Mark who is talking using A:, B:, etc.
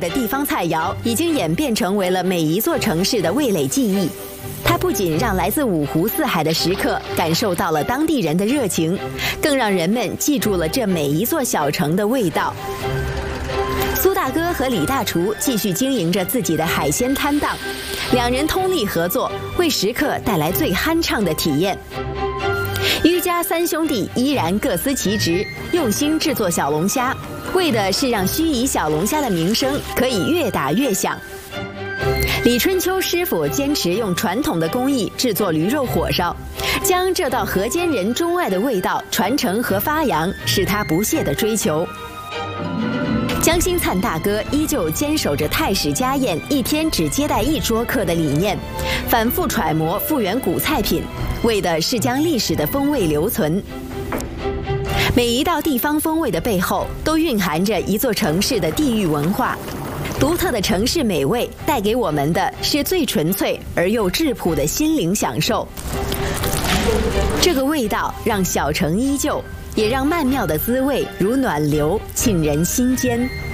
A: 的地方菜肴已经演变成为了每一座城市的味蕾记忆。它不仅让来自五湖四海的食客感受到了当地人的热情，更让人们记住了这每一座小城的味道。苏大哥和李大厨继续经营着自己的海鲜摊档，两人通力合作，为食客带来最酣畅的体验。于家三兄弟依然各司其职，用心制作小龙虾，为的是让盱眙小龙虾的名声可以越打越响。李春秋师傅坚持用传统的工艺制作驴肉火烧，将这道河间人钟爱的味道传承和发扬，是他不懈的追求。江星灿大哥依旧坚守着太史家宴一天只接待1桌客的理念，反复揣摩复原古菜品，为的是将历史的风味留存。每一道地方风味的背后，都蕴含着一座城市的地域文化。独特的城市美味带给我们的是最纯粹而又质朴的心灵享受。这个味道让小城依旧，也让曼妙的滋味如暖流沁人心间。